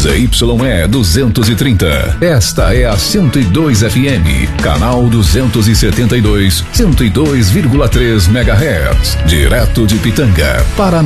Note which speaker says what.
Speaker 1: ZYE 230. Esta é a 102 FM, canal 272, 102,3 MHz, direto de Pitanga, Paraná.